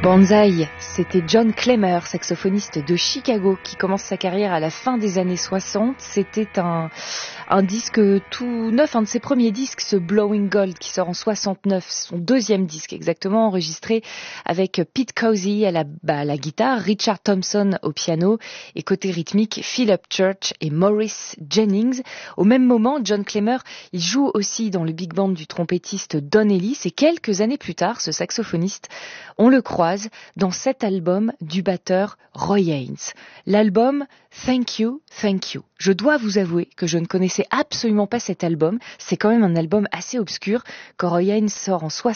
Banzai, c'était John Clemmer, saxophoniste de Chicago, qui commence sa carrière à la fin des années 60. C'était un disque tout neuf, un de ses premiers disques, ce Blowing Gold, qui sort en 69, son deuxième disque exactement, enregistré avec Pete Cousy à la guitare, Richard Thompson au piano, et côté rythmique, Philip Church et Maurice Jennings. Au même moment, John Clemmer, il joue aussi dans le big band du trompettiste Don Ellis, et quelques années plus tard, ce saxophoniste, on le croise dans cet album du batteur Roy Haynes. L'album Thank You, Thank You. Je dois vous avouer que je ne connaissais absolument pas cet album. C'est quand même un album assez obscur que Roy Haynes sort en